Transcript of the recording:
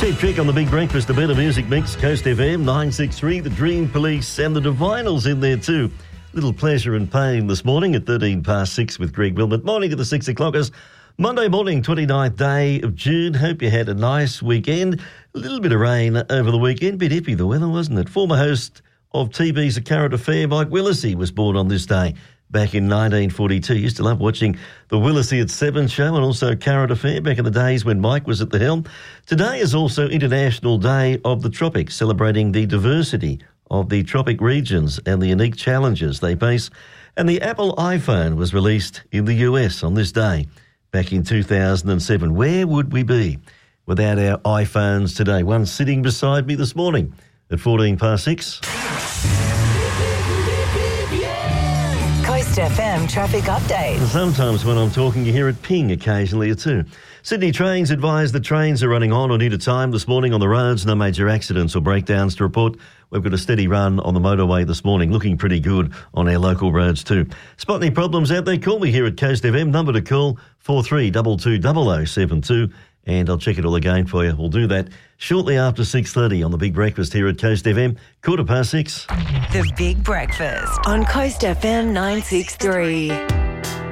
Cheap Trick on the Big Breakfast, a better music mix. Coast FM 963, the Dream Police and the Divinals in there too. Little pleasure and pain this morning at 6:13 with Greg Wilmot. Morning at the 6 o'clockers. Monday morning, 29th day of June. Hope you had a nice weekend. A little bit of rain over the weekend. Bit iffy the weather, wasn't it? Former host of TV's A Current Affair, Mike Willesee, was born on this day back in 1942. Used to love watching the Willesee at 7 show and also Current Affair back in the days when Mike was at the helm. Today is also International Day of the Tropics, celebrating the diversity of the tropic regions and the unique challenges they face. And the Apple iPhone was released in the US on this day back in 2007. Where would we be without our iPhones today? One sitting beside me this morning at 6:14. Coast FM traffic update. Sometimes when I'm talking, you hear it ping occasionally too. Sydney Trains advise the trains are running on or near to time this morning on the roads. No major accidents or breakdowns to report. We've got a steady run on the motorway this morning, looking pretty good on our local roads too. Spot any problems out there? Call me here at Coast FM. Number to call 43220072, and I'll check it all again for you. We'll do that shortly after 6:30 on the Big Breakfast here at Coast FM, 6:15. The Big Breakfast on Coast FM 963.